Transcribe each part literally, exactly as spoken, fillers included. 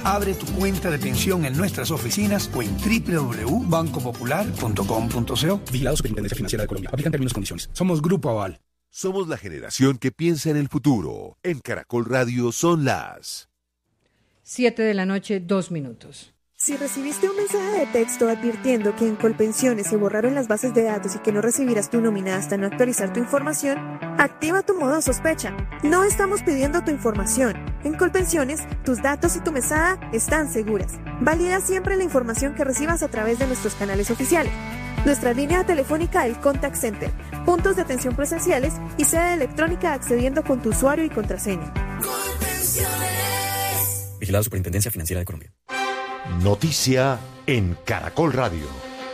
Abre tu cuenta de pensión en nuestras oficinas o en doble u doble u doble u punto banco popular punto com punto co. Vigilado Superintendencia Financiera de Colombia. Aplican términos y condiciones. Somos Grupo Aval. Somos la generación que piensa en el futuro. En Caracol Radio son las siete de la noche, dos minutos. Si recibiste un mensaje de texto advirtiendo que en Colpensiones se borraron las bases de datos y que no recibirás tu nómina hasta no actualizar tu información, activa tu modo sospecha. No estamos pidiendo tu información. En Colpensiones, tus datos y tu mesada están seguras. Valida siempre la información que recibas a través de nuestros canales oficiales. Nuestra línea telefónica, el Contact Center, puntos de atención presenciales y sede electrónica accediendo con tu usuario y contraseña. Vigilado Superintendencia Financiera de Colombia. Noticia en Caracol Radio.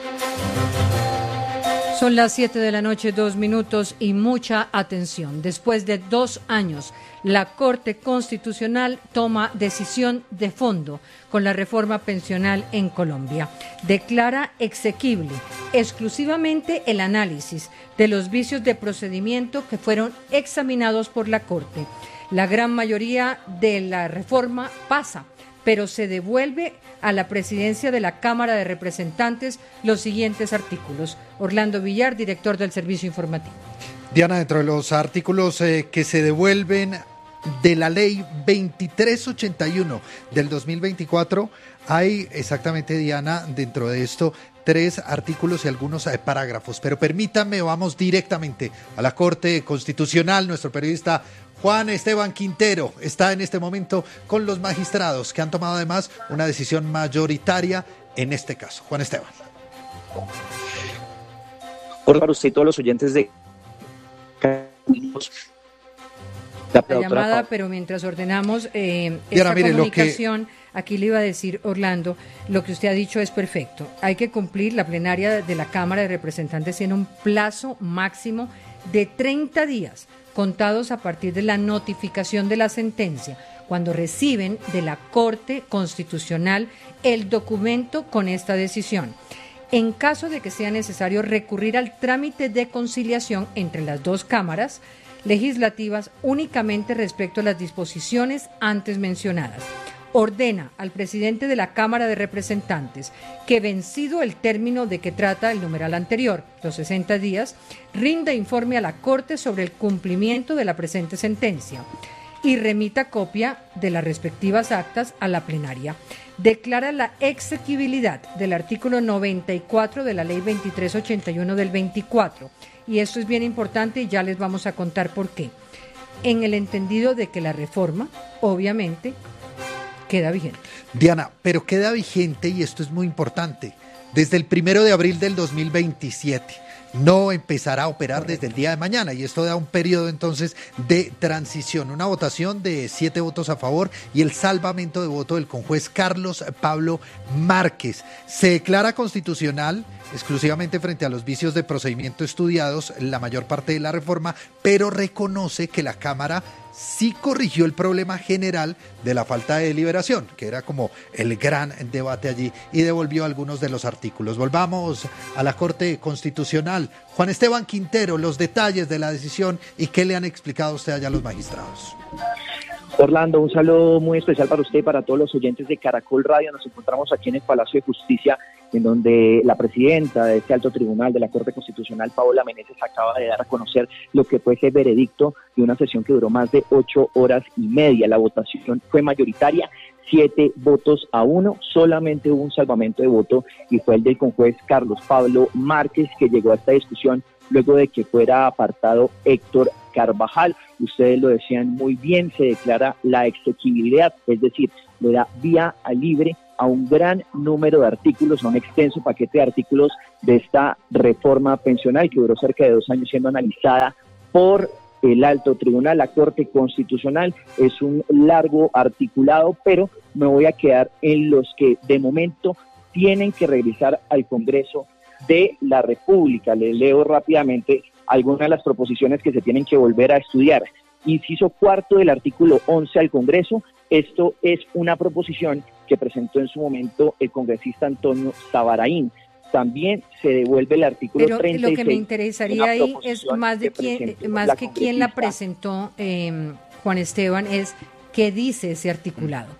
Son las siete de la noche, dos minutos y mucha atención. Después de dos años, la Corte Constitucional toma decisión de fondo con la reforma pensional en Colombia. Declara exequible exclusivamente el análisis de los vicios de procedimiento que fueron examinados por la Corte. La gran mayoría de la reforma pasa, pero se devuelve a la presidencia de la Cámara de Representantes los siguientes artículos. Orlando Villar, director del Servicio Informativo. Diana, dentro de los artículos eh, que se devuelven de la ley veintitrés ochenta y uno del dos mil veinticuatro, hay exactamente, Diana, dentro de esto, tres artículos y algunos eh, parágrafos. Pero permítanme, vamos directamente a la Corte Constitucional. Nuestro periodista Juan Esteban Quintero está en este momento con los magistrados que han tomado además una decisión mayoritaria en este caso. Juan Esteban. Por para usted y todos los oyentes de la, la llamada, pero mientras ordenamos eh, esta mire, comunicación, que... aquí le iba a decir, Orlando, lo que usted ha dicho es perfecto. Hay que cumplir, la plenaria de la Cámara de Representantes tiene un plazo máximo de treinta días contados a partir de la notificación de la sentencia, cuando reciben de la Corte Constitucional el documento con esta decisión. En caso de que sea necesario recurrir al trámite de conciliación entre las dos cámaras legislativas únicamente respecto a las disposiciones antes mencionadas, ordena al presidente de la Cámara de Representantes que, vencido el término de que trata el numeral anterior, los sesenta días, rinda informe a la Corte sobre el cumplimiento de la presente sentencia y remita copia de las respectivas actas a la plenaria. Declara la exequibilidad del artículo noventa y cuatro de la ley veintitrés ochenta y uno del veinticuatro, y esto es bien importante y ya les vamos a contar por qué. En el entendido de que la reforma, obviamente, queda vigente. Diana, pero queda vigente, y esto es muy importante, desde el primero de abril del dos mil veintisiete. No empezará a operar desde el día de mañana, y esto da un periodo entonces de transición, una votación de siete votos a favor y el salvamento de voto del conjuez Carlos Pablo Márquez. Se declara constitucional exclusivamente frente a los vicios de procedimiento estudiados la mayor parte de la reforma, pero reconoce que la Cámara sí corrigió el problema general de la falta de deliberación, que era como el gran debate allí, y devolvió algunos de los artículos. Volvamos a la Corte Constitucional. Juan Esteban Quintero, los detalles de la decisión y qué le han explicado a usted allá a los magistrados. Orlando, un saludo muy especial para usted y para todos los oyentes de Caracol Radio. Nos encontramos aquí en el Palacio de Justicia, en donde la presidenta de este alto tribunal de la Corte Constitucional, Paola Meneses, acaba de dar a conocer lo que fue ese veredicto de una sesión que duró más de ocho horas y media. La votación fue mayoritaria, siete votos a uno, solamente hubo un salvamento de voto y fue el del conjuez Carlos Pablo Márquez, que llegó a esta discusión luego de que fuera apartado Héctor Carvajal. Ustedes lo decían muy bien, se declara la exequibilidad, es decir, le da vía libre a un gran número de artículos, a un extenso paquete de artículos de esta reforma pensional que duró cerca de dos años siendo analizada por el alto tribunal. La Corte Constitucional es un largo articulado, pero me voy a quedar en los que de momento tienen que regresar al Congreso de la República. Les leo rápidamente algunas de las proposiciones que se tienen que volver a estudiar. Inciso cuarto del artículo once al Congreso. Esto es una proposición que presentó en su momento el congresista Antonio Sabaraín. También se devuelve el artículo Pero treinta y seis. Lo que me interesaría ahí es más de quién, más que quién la presentó, eh, Juan Esteban, es qué dice ese articulado.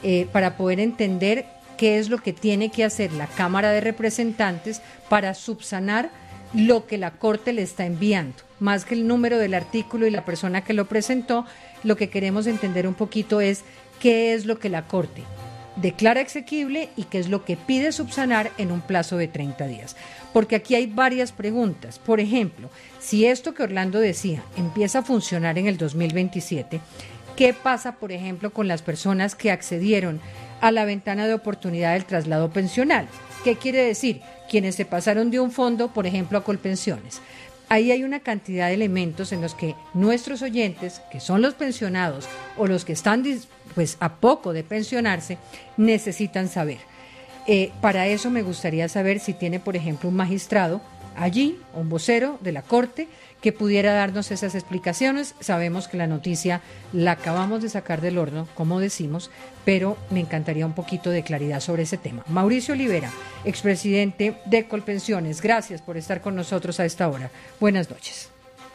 eh, para poder entender qué es lo que tiene que hacer la Cámara de Representantes para subsanar lo que la Corte le está enviando. Más que el número del artículo y la persona que lo presentó, lo que queremos entender un poquito es qué es lo que la Corte declara exequible y qué es lo que pide subsanar en un plazo de treinta días. Porque aquí hay varias preguntas. Por ejemplo, si esto que Orlando decía empieza a funcionar en el dos mil veintisiete, ¿qué pasa, por ejemplo, con las personas que accedieron a la ventana de oportunidad del traslado pensional? ¿Qué quiere decir? Quienes se pasaron de un fondo, por ejemplo, a Colpensiones. Ahí hay una cantidad de elementos en los que nuestros oyentes, que son los pensionados o los que están pues a poco de pensionarse, necesitan saber. Eh, para eso me gustaría saber si tiene, por ejemplo, un magistrado allí, un vocero de la Corte, que pudiera darnos esas explicaciones. Sabemos que la noticia la acabamos de sacar del horno, como decimos, pero me encantaría un poquito de claridad sobre ese tema. Mauricio Olivera, expresidente de Colpensiones, gracias por estar con nosotros a esta hora. Buenas noches.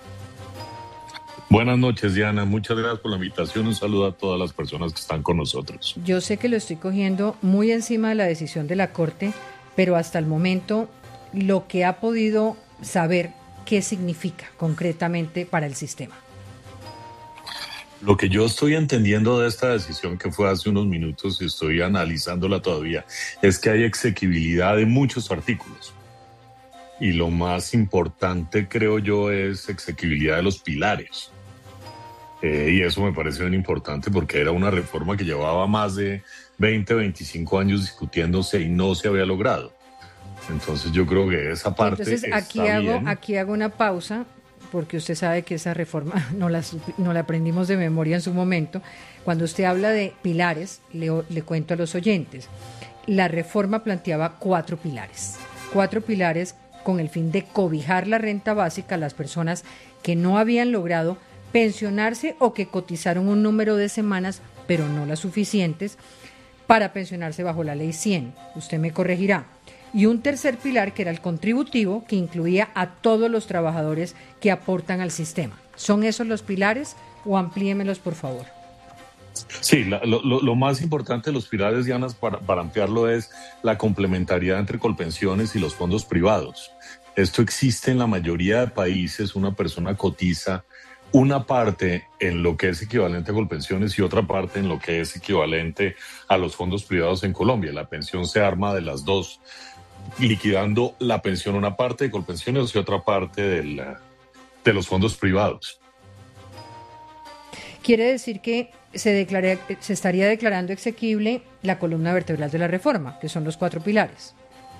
Buenas noches, Diana. Muchas gracias por la invitación. Un saludo a todas las personas que están con nosotros. Yo sé que lo estoy cogiendo muy encima de la decisión de la Corte, pero hasta el momento lo que ha podido saber, ¿qué significa concretamente para el sistema? Lo que yo estoy entendiendo de esta decisión que fue hace unos minutos y estoy analizándola todavía, es que hay exequibilidad de muchos artículos. Y lo más importante, creo yo, es exequibilidad de los pilares. Eh, y eso me parece bien importante porque era una reforma que llevaba más de veinte, veinticinco años discutiéndose y no se había logrado. Entonces yo creo que esa parte Entonces aquí está hago bien. aquí hago una pausa porque usted sabe que esa reforma no la no la aprendimos de memoria en su momento. Cuando usted habla de pilares, le, le cuento a los oyentes. La reforma planteaba cuatro pilares, cuatro pilares con el fin de cobijar la renta básica a las personas que no habían logrado pensionarse o que cotizaron un número de semanas, pero no las suficientes para pensionarse bajo la ley cien. Usted me corregirá. Y un tercer pilar que era el contributivo, que incluía a todos los trabajadores que aportan al sistema. ¿Son esos los pilares o amplíemelos, por favor? Sí, la, lo, lo más importante de los pilares, Diana, para, para ampliarlo, es la complementariedad entre Colpensiones y los fondos privados. Esto existe en la mayoría de países. Una persona cotiza una parte en lo que es equivalente a Colpensiones y otra parte en lo que es equivalente a los fondos privados en Colombia. La pensión se arma de las dos, liquidando la pensión una parte de Colpensiones y otra parte de, la, de los fondos privados. Quiere decir que se, declara, se estaría declarando exequible la columna vertebral de la reforma, que son los cuatro pilares.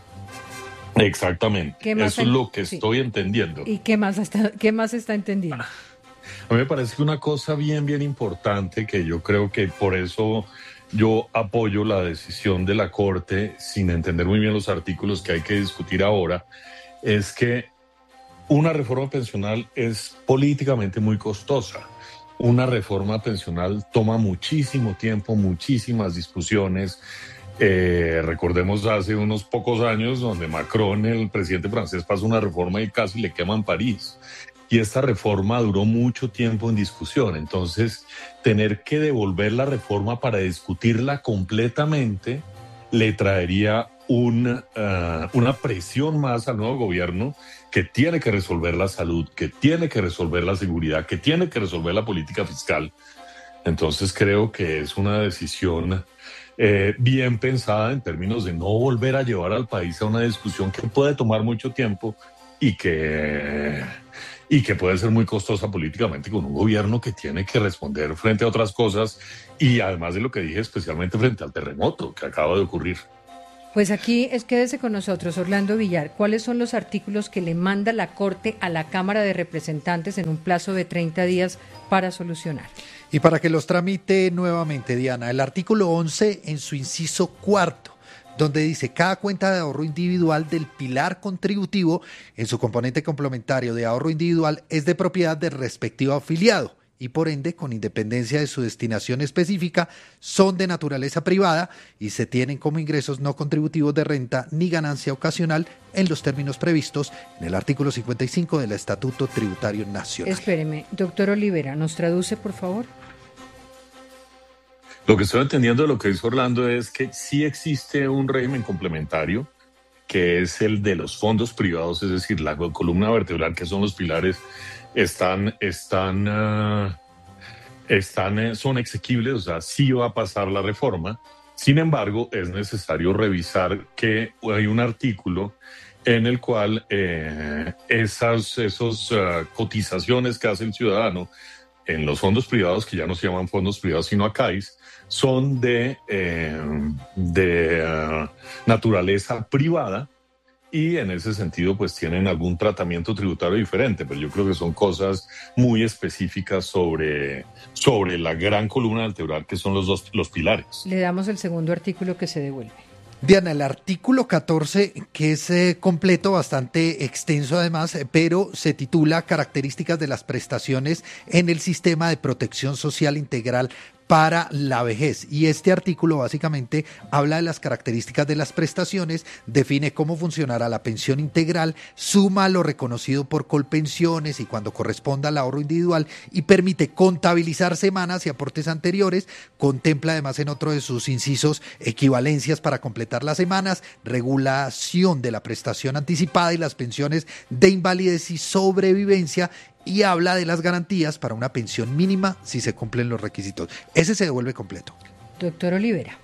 Exactamente. Eso es lo que sí. estoy entendiendo. ¿Y qué más está, qué más está entendiendo? A mí me parece que una cosa bien, bien importante, que yo creo que por eso yo apoyo la decisión de la Corte, sin entender muy bien los artículos que hay que discutir ahora, es que una reforma pensional es políticamente muy costosa. Una reforma pensional toma muchísimo tiempo, muchísimas discusiones. Eh, recordemos hace unos pocos años donde Macron, el presidente francés, pasó una reforma y casi le queman París. Y esta reforma duró mucho tiempo en discusión. Entonces, tener que devolver la reforma para discutirla completamente le traería un, uh, una presión más al nuevo gobierno, que tiene que resolver la salud, que tiene que resolver la seguridad, que tiene que resolver la política fiscal. Entonces, creo que es una decisión eh, bien pensada en términos de no volver a llevar al país a una discusión que puede tomar mucho tiempo y que... y que puede ser muy costosa políticamente con un gobierno que tiene que responder frente a otras cosas y además de lo que dije, especialmente frente al terremoto que acaba de ocurrir. Pues aquí es quédese con nosotros, Orlando Villar. ¿Cuáles son los artículos que le manda la Corte a la Cámara de Representantes en un plazo de treinta días para solucionar? Y para que los tramite nuevamente, Diana, el artículo once en su inciso cuarto, donde dice cada cuenta de ahorro individual del pilar contributivo en su componente complementario de ahorro individual es de propiedad del respectivo afiliado y por ende, con independencia de su destinación específica, son de naturaleza privada y se tienen como ingresos no contributivos de renta ni ganancia ocasional en los términos previstos en el artículo cincuenta y cinco del Estatuto Tributario Nacional. Espéreme, doctor Olivera, ¿nos traduce, por favor? Lo que estoy entendiendo de lo que dice Orlando es que sí existe un régimen complementario, que es el de los fondos privados, es decir, la columna vertebral, que son los pilares, están, están, uh, están, son exequibles, o sea, sí va a pasar la reforma. Sin embargo, es necesario revisar que hay un artículo en el cual eh, esas esos, uh, cotizaciones que hace el ciudadano en los fondos privados, que ya no se llaman fondos privados sino A C A I S, son de, eh, de uh, naturaleza privada, y en ese sentido pues tienen algún tratamiento tributario diferente, pero yo creo que son cosas muy específicas sobre, sobre la gran columna vertebral, que son los dos los pilares. Le damos el segundo artículo que se devuelve. Diana, el artículo catorce, que es eh, completo, bastante extenso además, eh, pero se titula Características de las prestaciones en el sistema de protección social integral para la vejez. Y este artículo básicamente habla de las características de las prestaciones, define cómo funcionará la pensión integral, suma lo reconocido por Colpensiones y cuando corresponda al ahorro individual, y permite contabilizar semanas y aportes anteriores. Contempla además en otro de sus incisos equivalencias para completar las semanas, regulación de la prestación anticipada y las pensiones de invalidez y sobrevivencia, y habla de las garantías para una pensión mínima si se cumplen los requisitos. Ese se devuelve completo. Doctor Olivera.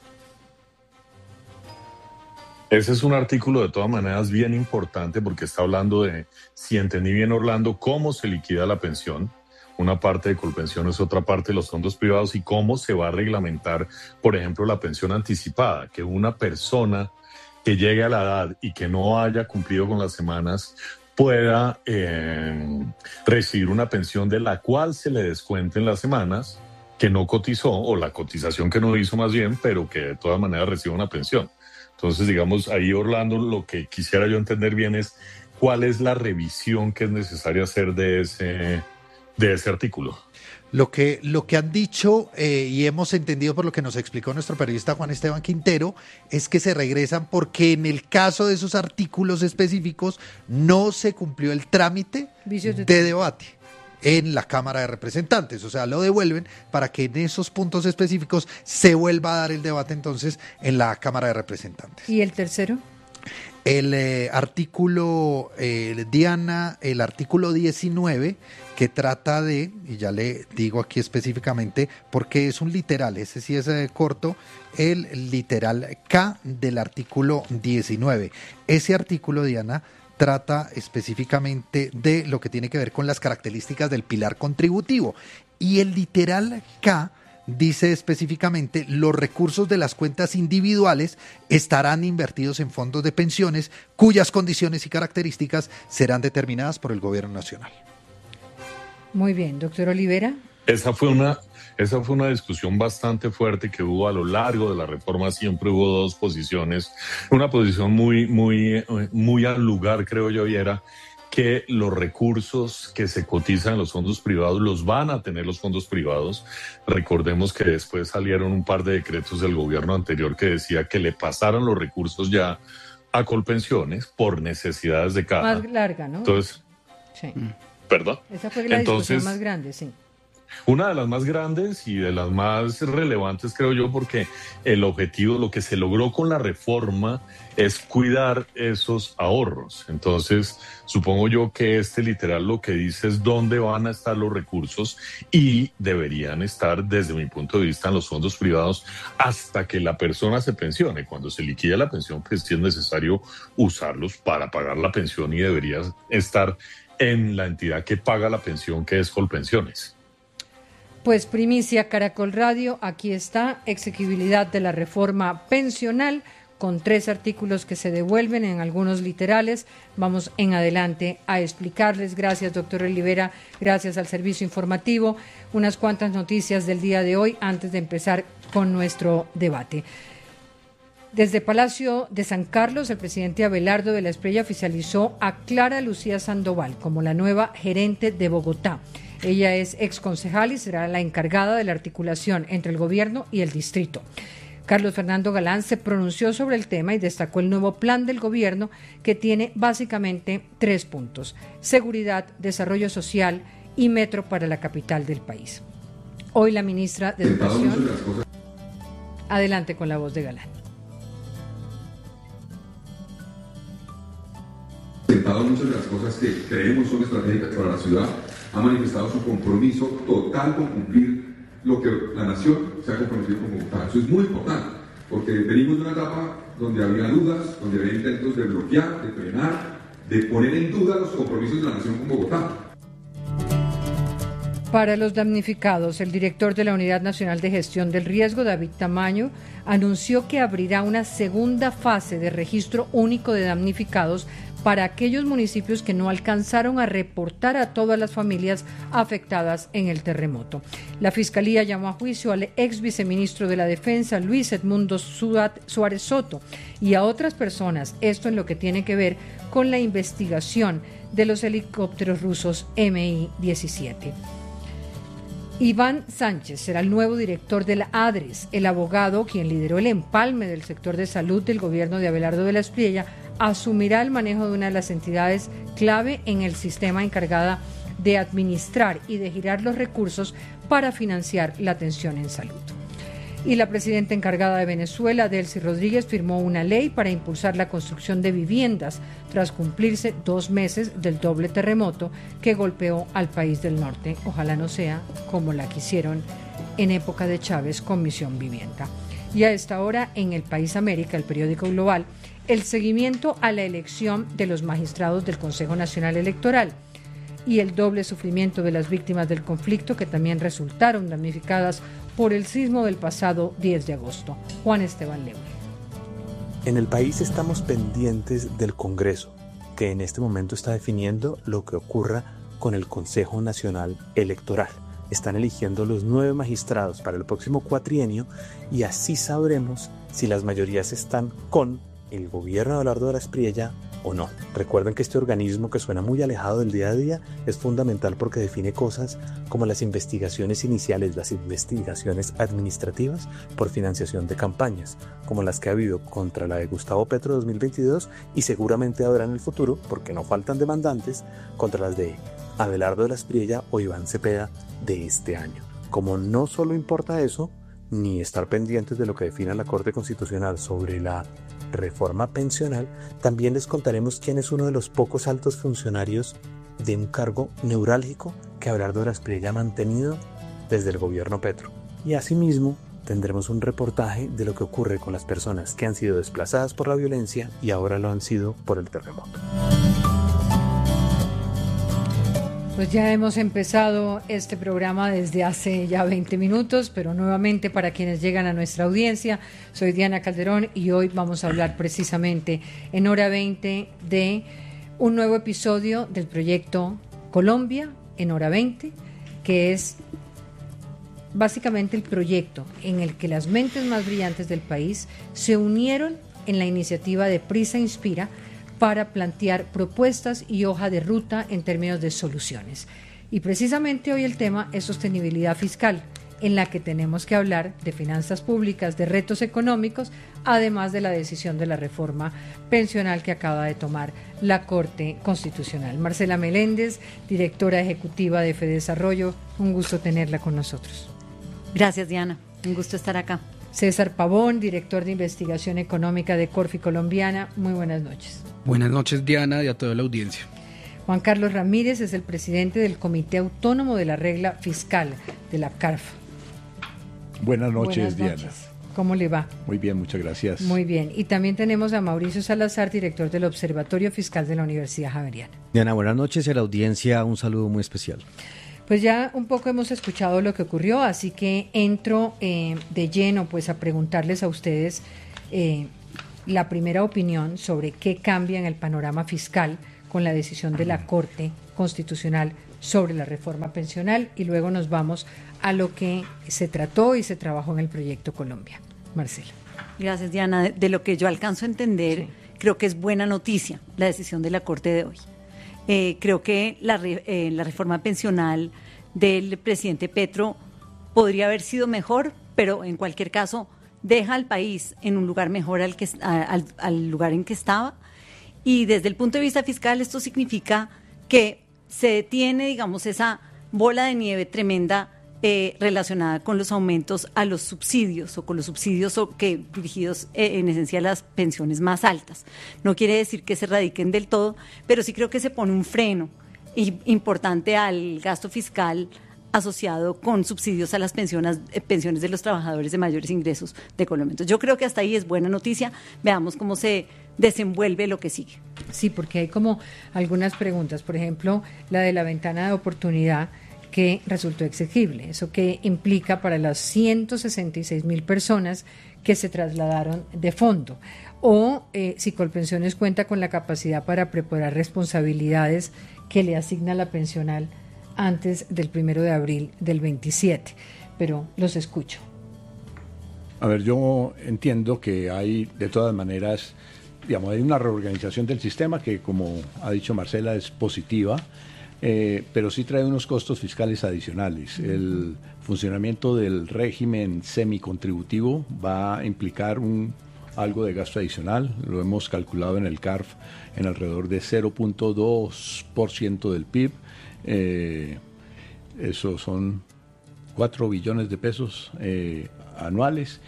Ese es un artículo de todas maneras bien importante, porque está hablando de, si entendí bien Orlando, cómo se liquida la pensión. Una parte de Colpensiones, otra parte de los fondos privados, y cómo se va a reglamentar, por ejemplo, la pensión anticipada, que una persona que llegue a la edad y que no haya cumplido con las semanas pueda eh, recibir una pensión de la cual se le descuenten las semanas que no cotizó, o la cotización que no hizo más bien, pero que de todas maneras reciba una pensión. Entonces, digamos, ahí Orlando, lo que quisiera yo entender bien es cuál es la revisión que es necesaria hacer de ese, de ese artículo. Lo que, lo que han dicho eh, y hemos entendido por lo que nos explicó nuestro periodista Juan Esteban Quintero es que se regresan porque en el caso de esos artículos específicos no se cumplió el trámite de debate en la Cámara de Representantes, o sea, lo devuelven para que en esos puntos específicos se vuelva a dar el debate entonces en la Cámara de Representantes. ¿Y el tercero? El eh, artículo, eh, Diana, el artículo diecinueve, que trata de, y ya le digo aquí específicamente, porque es un literal, ese sí es eh, corto, el literal K del artículo diecinueve. Ese artículo, Diana, trata específicamente de lo que tiene que ver con las características del pilar contributivo. Y el literal K dice específicamente: los recursos de las cuentas individuales estarán invertidos en fondos de pensiones cuyas condiciones y características serán determinadas por el gobierno nacional. Muy bien, doctor Olivera. Esa fue una, esa fue una discusión bastante fuerte que hubo a lo largo de la reforma. Siempre hubo dos posiciones. Una posición muy, muy, muy al lugar, creo yo, y era que los recursos que se cotizan en los fondos privados los van a tener los fondos privados. Recordemos que después salieron un par de decretos del gobierno anterior que decía que le pasaron los recursos ya a Colpensiones por necesidades de cada. Más larga, ¿no? Entonces, sí. ¿Perdón? Esa fue la Entonces, discusión más grande, sí. Una de las más grandes y de las más relevantes, creo yo, porque el objetivo, lo que se logró con la reforma es cuidar esos ahorros. Entonces, supongo yo que este literal lo que dice es dónde van a estar los recursos, y deberían estar, desde mi punto de vista, en los fondos privados hasta que la persona se pensione. Cuando se liquida la pensión, pues sí es necesario usarlos para pagar la pensión, y debería estar en la entidad que paga la pensión, que es Colpensiones. Pues primicia Caracol Radio, aquí está, exequibilidad de la reforma pensional, con tres artículos que se devuelven en algunos literales. Vamos en adelante a explicarles. Gracias, doctor Olivera, gracias al servicio informativo. Unas cuantas noticias del día de hoy antes de empezar con nuestro debate. Desde Palacio de San Carlos, el presidente Abelardo de la Espriella oficializó a Clara Lucía Sandoval como la nueva gerente de Bogotá. Ella es exconcejal y será la encargada de la articulación entre el gobierno y el distrito. Carlos Fernando Galán se pronunció sobre el tema y destacó el nuevo plan del gobierno, que tiene básicamente tres puntos: seguridad, desarrollo social y metro para la capital del país. Hoy la ministra de Educación... Adelante con la voz de Galán. Muchas de las cosas que creemos son estratégicas para la ciudad, ha manifestado su compromiso total con cumplir lo que la nación se ha comprometido con Bogotá. Eso es muy importante, porque venimos de una etapa donde había dudas, donde había intentos de bloquear, de frenar, de poner en duda los compromisos de la nación con Bogotá. Para los damnificados, el director de la Unidad Nacional de Gestión del Riesgo, David Tamayo, anunció que abrirá una segunda fase de registro único de damnificados para aquellos municipios que no alcanzaron a reportar a todas las familias afectadas en el terremoto. La Fiscalía llamó a juicio al ex viceministro de la Defensa, Luis Edmundo Suárez Soto, y a otras personas, esto en lo que tiene que ver con la investigación de los helicópteros rusos eme i diecisiete. Iván Sánchez será el nuevo director de la ADRES. El abogado, quien lideró el empalme del sector de salud del gobierno de Abelardo de la Espriella, asumirá el manejo de una de las entidades clave en el sistema encargada de administrar y de girar los recursos para financiar la atención en salud. Y la presidenta encargada de Venezuela, Delcy Rodríguez, firmó una ley para impulsar la construcción de viviendas tras cumplirse dos meses del doble terremoto que golpeó al país del norte. Ojalá no sea como la que hicieron en época de Chávez con Misión Vivienda. Y a esta hora, en El País América, el periódico global, el seguimiento a la elección de los magistrados del Consejo Nacional Electoral y el doble sufrimiento de las víctimas del conflicto que también resultaron damnificadas por el sismo del pasado diez de agosto. Juan Esteban León. En el país estamos pendientes del Congreso, que en este momento está definiendo lo que ocurra con el Consejo Nacional Electoral. Están eligiendo los nueve magistrados para el próximo cuatrienio y así sabremos si las mayorías están con el gobierno de Abelardo de la Espriella o no. Recuerden que este organismo, que suena muy alejado del día a día, es fundamental porque define cosas como las investigaciones iniciales, las investigaciones administrativas por financiación de campañas, como las que ha habido contra la de Gustavo Petro dos mil veintidós y seguramente habrá en el futuro, porque no faltan demandantes, contra las de Abelardo de la Espriella o Iván Cepeda de este año. Como no solo importa eso, ni estar pendientes de lo que defina la Corte Constitucional sobre la reforma pensional, también les contaremos quién es uno de los pocos altos funcionarios de un cargo neurálgico que Abelardo de la Espriella ha mantenido desde el gobierno Petro. Y asimismo tendremos un reportaje de lo que ocurre con las personas que han sido desplazadas por la violencia y ahora lo han sido por el terremoto. Pues ya hemos empezado este programa desde hace ya veinte minutos, pero nuevamente para quienes llegan a nuestra audiencia, soy Diana Calderón y hoy vamos a hablar precisamente en hora veinte de un nuevo episodio del proyecto Colombia en hora veinte, que es básicamente el proyecto en el que las mentes más brillantes del país se unieron en la iniciativa de Prisa Inspira para plantear propuestas y hoja de ruta en términos de soluciones. Y precisamente hoy el tema es sostenibilidad fiscal, en la que tenemos que hablar de finanzas públicas, de retos económicos, además de la decisión de la reforma pensional que acaba de tomar la Corte Constitucional. Marcela Meléndez, directora ejecutiva de FEDesarrollo, un gusto tenerla con nosotros. Gracias, Diana, un gusto estar acá. César Pavón, director de investigación económica de Corfi Colombiana, muy buenas noches. Buenas noches, Diana, y a toda la audiencia. Juan Carlos Ramírez es el presidente del Comité Autónomo de la Regla Fiscal de la CARF. Buenas noches, Buenas noches. Diana. ¿Cómo le va? Muy bien, muchas gracias. Muy bien. Y también tenemos a Mauricio Salazar, director del Observatorio Fiscal de la Universidad Javeriana. Diana, buenas noches y a la audiencia un saludo muy especial. Pues ya un poco hemos escuchado lo que ocurrió, así que entro eh, de lleno pues a preguntarles a ustedes eh, la primera opinión sobre qué cambia en el panorama fiscal con la decisión de la Corte Constitucional sobre la reforma pensional y luego nos vamos a lo que se trató y se trabajó en el proyecto Colombia. Marcela. Gracias, Diana. De, de lo que yo alcanzo a entender, sí. Creo que es buena noticia la decisión de la Corte de hoy. Eh, creo que la, eh, la reforma pensional del presidente Petro podría haber sido mejor, pero en cualquier caso deja al país en un lugar mejor al, que, al, al lugar en que estaba. Y desde el punto de vista fiscal esto significa que se detiene, digamos, esa bola de nieve tremenda eh, relacionada con los aumentos a los subsidios o con los subsidios o que dirigidos eh, en esencia a las pensiones más altas. No quiere decir que se radiquen del todo, pero sí creo que se pone un freno importante al gasto fiscal asociado con subsidios a las pensiones, eh, pensiones de los trabajadores de mayores ingresos de Colombia. Entonces, yo creo que hasta ahí es buena noticia. Veamos cómo se desenvuelve lo que sigue. Sí, porque hay como algunas preguntas. Por ejemplo, la de la ventana de oportunidad que resultó exigible. ¿Eso qué implica para las ciento sesenta y seis mil personas que se trasladaron de fondo? O eh, si Colpensiones cuenta con la capacidad para preparar responsabilidades que le asigna la pensional antes del primero de abril del veintisiete, pero los escucho. A ver, yo entiendo que hay, de todas maneras, digamos, hay una reorganización del sistema que, como ha dicho Marcela, es positiva, eh, pero sí trae unos costos fiscales adicionales. El funcionamiento del régimen semicontributivo va a implicar un algo de gasto adicional, lo hemos calculado en el C A R F en alrededor de cero punto dos por ciento del P I B. Eh, eso son cuatro billones de pesos eh, anuales,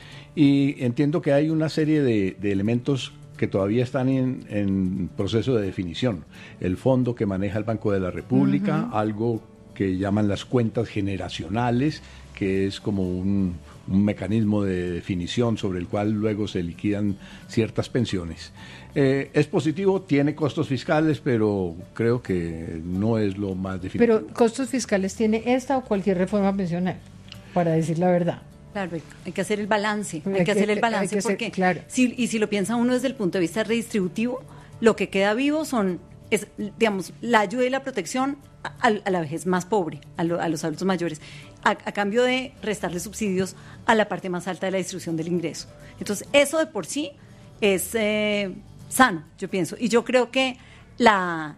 y entiendo que hay una serie de, de elementos que todavía están en, en proceso de definición. El fondo que maneja el Banco de la República, uh-huh. algo que llaman las cuentas generacionales, que es como un, un mecanismo de definición sobre el cual luego se liquidan ciertas pensiones. Eh, es positivo, tiene costos fiscales, pero creo que no es lo más definitivo. Pero costos fiscales tiene esta o cualquier reforma pensional, para decir la verdad. Claro, hay que hacer el balance, hay, hay que, que hacer el balance que porque, ser, claro. si, y si lo piensa uno desde el punto de vista redistributivo, lo que queda vivo son, es, digamos, la ayuda y la protección a, a la vejez más pobre, a, lo, a los adultos mayores, a, a cambio de restarle subsidios a la parte más alta de la distribución del ingreso. Entonces, eso de por sí es eh, sano, yo pienso, y yo creo que la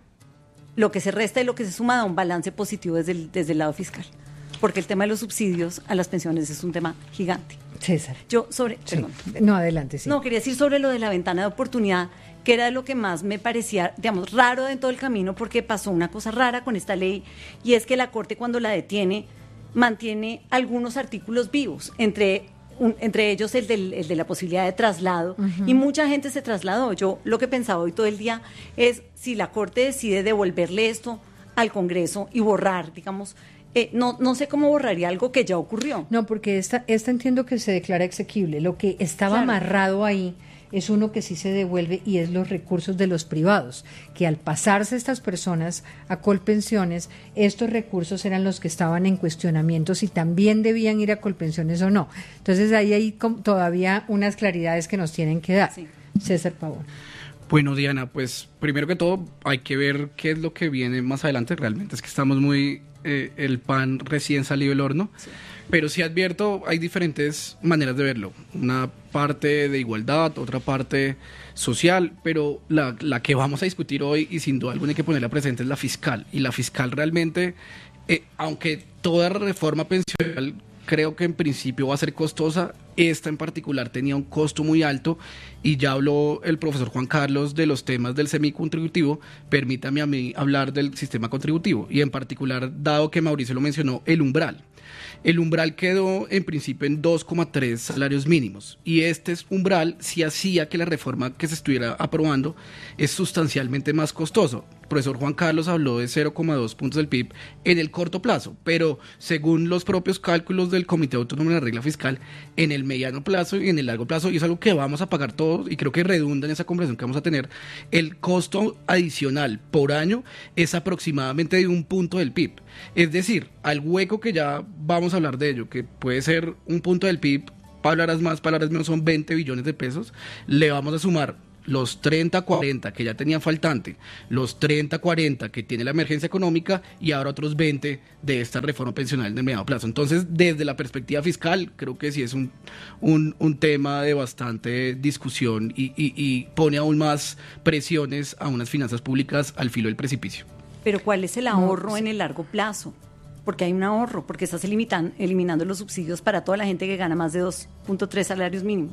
lo que se resta y lo que se suma da un balance positivo desde el, desde el lado fiscal, porque el tema de los subsidios a las pensiones es un tema gigante. César. Yo sobre... Sí. No, adelante, sí. No, quería decir sobre lo de la ventana de oportunidad, que era lo que más me parecía, digamos, raro en todo el camino, porque pasó una cosa rara con esta ley, y es que la Corte, cuando la detiene, mantiene algunos artículos vivos, entre... Un, entre ellos el, del, el de la posibilidad de traslado, uh-huh. y mucha gente se trasladó. Yo lo que pensaba hoy todo el día es si la Corte decide devolverle esto al Congreso y borrar, digamos, eh, no, no sé cómo borraría algo que ya ocurrió. No, porque esta, esta entiendo que se declara exequible. Lo que estaba claro. amarrado ahí es uno que sí se devuelve, y es los recursos de los privados, que al pasarse estas personas a Colpensiones, estos recursos eran los que estaban en cuestionamiento si también debían ir a Colpensiones o no. Entonces ahí hay todavía unas claridades que nos tienen que dar. Sí. César Pavón. Bueno, Diana, pues primero que todo hay que ver qué es lo que viene más adelante. Realmente es que estamos muy, eh, el pan recién salido del horno. Sí. Pero sí advierto, hay diferentes maneras de verlo. Una parte de igualdad, otra parte social, pero la, la que vamos a discutir hoy, y sin duda alguna hay que ponerla presente, es la fiscal. Y la fiscal realmente, eh, aunque toda reforma pensional creo que en principio va a ser costosa, esta en particular tenía un costo muy alto, y ya habló el profesor Juan Carlos de los temas del semicontributivo. Permítame a mí hablar del sistema contributivo, y en particular, dado que Mauricio lo mencionó, el umbral. El umbral quedó en principio en dos coma tres salarios mínimos, y este umbral sí hacía que la reforma que se estuviera aprobando es sustancialmente más costoso. El profesor Juan Carlos habló de cero coma dos puntos del P I B en el corto plazo, pero según los propios cálculos del Comité Autónomo de la Regla Fiscal, en el mediano plazo y en el largo plazo, y es algo que vamos a pagar todos, y creo que redunda en esa conversación que vamos a tener, el costo adicional por año es aproximadamente de un punto del P I B. Es decir, al hueco que ya vamos a hablar de ello, que puede ser un punto del P I B, palabras más, palabras menos, son veinte billones de pesos, le vamos a sumar los treinta cuarenta que ya tenían faltante, los treinta cuarenta que tiene la emergencia económica, y ahora otros veinte de esta reforma pensional de mediano plazo. Entonces, desde la perspectiva fiscal, creo que sí es un, un, un tema de bastante discusión, y, y, y pone aún más presiones a unas finanzas públicas al filo del precipicio. Pero ¿cuál es el ahorro no, en el largo plazo? Porque hay un ahorro, porque estás eliminando, eliminando los subsidios para toda la gente que gana más de dos punto tres salarios mínimos.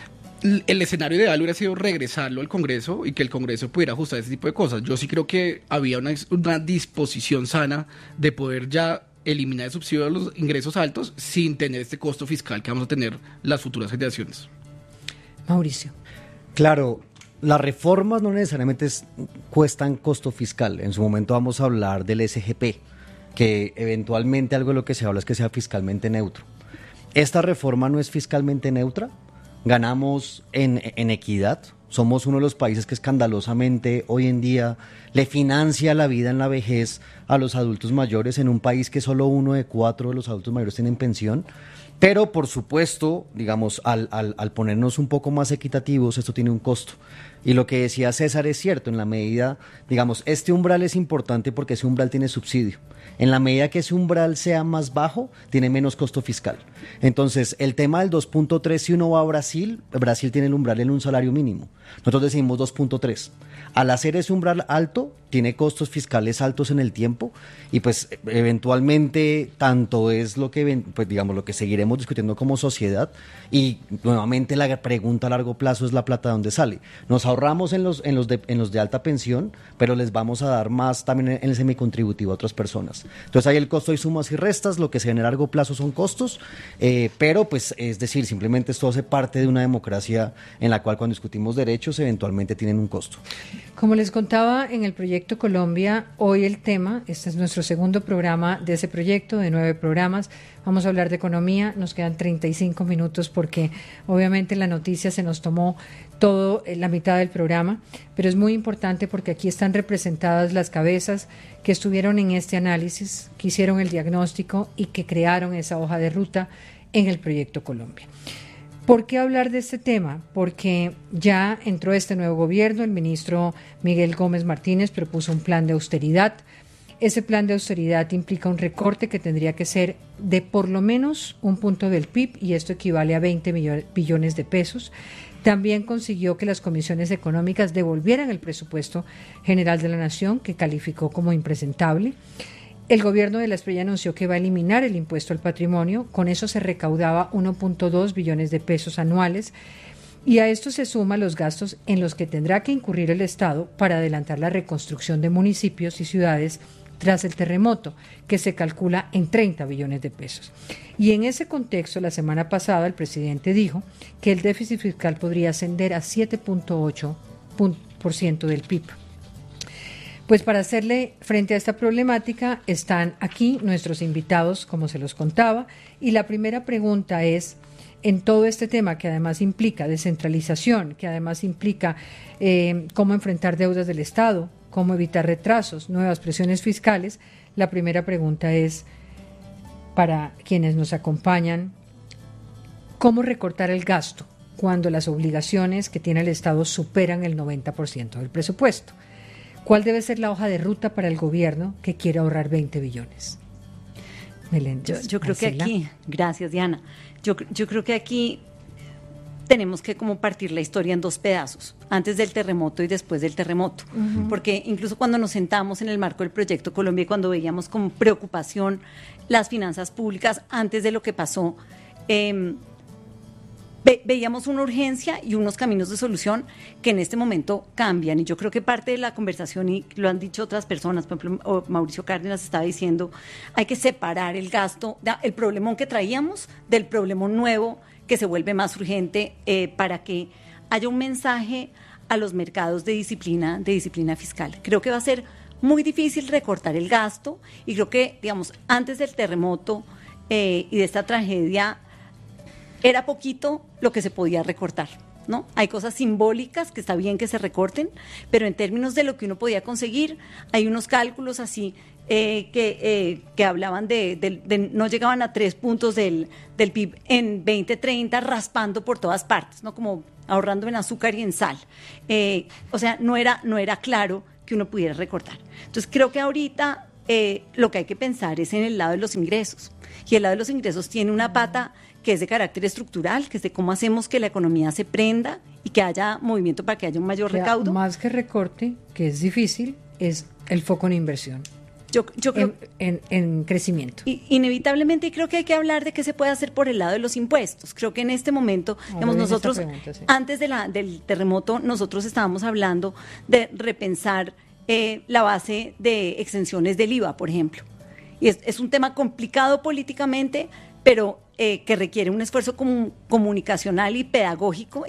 El escenario ideal hubiera sido regresarlo al Congreso y que el Congreso pudiera ajustar ese tipo de cosas. Yo sí creo que había una, una disposición sana de poder ya eliminar el subsidio a los ingresos altos sin tener este costo fiscal que vamos a tener las futuras generaciones. Mauricio. Claro, las reformas no necesariamente es, cuestan costo fiscal. En su momento vamos a hablar del S G P, que eventualmente algo de lo que se habla es que sea fiscalmente neutro. Esta reforma no es fiscalmente neutra, ganamos en, en equidad. Somos uno de los países que escandalosamente hoy en día le financia la vida en la vejez a los adultos mayores, en un país que solo uno de cuatro de los adultos mayores tienen pensión. Pero, por supuesto, digamos, al, al, al ponernos un poco más equitativos, esto tiene un costo. Y lo que decía César es cierto, en la medida, digamos, este umbral es importante porque ese umbral tiene subsidio. En la medida que ese umbral sea más bajo, tiene menos costo fiscal. Entonces, el tema del dos punto tres, si uno va a Brasil, Brasil tiene el umbral en un salario mínimo. Nosotros decimos dos punto tres. Al hacer ese umbral alto, tiene costos fiscales altos en el tiempo y pues eventualmente tanto es lo que, pues digamos, lo que seguiremos discutiendo como sociedad y nuevamente la pregunta a largo plazo es la plata de dónde sale. Nos ahorramos en los, en los, de, en los de alta pensión, pero les vamos a dar más también en el semicontributivo a otras personas. Entonces ahí el costo y sumas y restas, lo que se genera a largo plazo son costos, eh, pero pues es decir, simplemente esto hace parte de una democracia en la cual cuando discutimos derechos eventualmente tienen un costo. Como les contaba en el proyecto Colombia, hoy el tema, este es nuestro segundo programa de ese proyecto, de nueve programas, vamos a hablar de economía, nos quedan treinta y cinco minutos porque obviamente la noticia se nos tomó todo la mitad del programa, pero es muy importante porque aquí están representadas las cabezas que estuvieron en este análisis, que hicieron el diagnóstico y que crearon esa hoja de ruta en el proyecto Colombia. ¿Por qué hablar de este tema? Porque ya entró este nuevo gobierno, el ministro Miguel Gómez Martínez propuso un plan de austeridad. Ese plan de austeridad implica un recorte que tendría que ser de por lo menos un punto del P I B y esto equivale a veinte billones de pesos. También consiguió que las comisiones económicas devolvieran el presupuesto general de la Nación, que calificó como impresentable. El gobierno de la Espriella anunció que va a eliminar el impuesto al patrimonio, con eso se recaudaba uno punto dos billones de pesos anuales y a esto se suman los gastos en los que tendrá que incurrir el Estado para adelantar la reconstrucción de municipios y ciudades tras el terremoto, que se calcula en treinta billones de pesos. Y en ese contexto, la semana pasada el presidente dijo que el déficit fiscal podría ascender a siete punto ocho por ciento del P I B. Pues para hacerle frente a esta problemática están aquí nuestros invitados, como se los contaba, y la primera pregunta es, en todo este tema que además implica descentralización, que además implica eh, cómo enfrentar deudas del Estado, cómo evitar retrasos, nuevas presiones fiscales, la primera pregunta es, para quienes nos acompañan, ¿cómo recortar el gasto cuando las obligaciones que tiene el Estado superan el noventa por ciento del presupuesto? ¿Cuál debe ser la hoja de ruta para el gobierno que quiere ahorrar veinte billones? Meléndez, yo, yo creo Marcela. que aquí, gracias Diana, yo, yo creo que aquí tenemos que como partir la historia en dos pedazos, antes del terremoto y después del terremoto, uh-huh. porque incluso cuando nos sentamos en el marco del proyecto Colombia y cuando veíamos con preocupación las finanzas públicas antes de lo que pasó, eh, Ve, veíamos una urgencia y unos caminos de solución que en este momento cambian y yo creo que parte de la conversación, y lo han dicho otras personas, por ejemplo Mauricio Cárdenas estaba diciendo, hay que separar el gasto, el problemón que traíamos del problemón nuevo que se vuelve más urgente eh, para que haya un mensaje a los mercados de disciplina, de disciplina fiscal. Creo que va a ser muy difícil recortar el gasto y creo que, digamos, antes del terremoto eh, y de esta tragedia, era poquito lo que se podía recortar, ¿no? Hay cosas simbólicas que está bien que se recorten, pero en términos de lo que uno podía conseguir, hay unos cálculos así eh, que, eh, que hablaban de, de, de no llegaban a tres puntos del, del P I B en veinte treinta, raspando por todas partes, ¿no? Como ahorrando en azúcar y en sal. Eh, o sea, no era, no era claro que uno pudiera recortar. Entonces, creo que ahorita eh, lo que hay que pensar es en el lado de los ingresos. Y el lado de los ingresos tiene una pata que es de carácter estructural, que es de cómo hacemos que la economía se prenda y que haya movimiento para que haya un mayor recaudo. Más que recorte, que es difícil, es el foco en inversión. Yo, yo creo, en, en, en crecimiento. Y, inevitablemente creo que hay que hablar de qué se puede hacer por el lado de los impuestos. Creo que en este momento, Ahora digamos, nosotros, pregunta, sí. antes de la, del terremoto, nosotros estábamos hablando de repensar eh, la base de exenciones del I V A, por ejemplo. Y es, es un tema complicado políticamente, pero eh, que requiere un esfuerzo com- comunicacional y pedagógico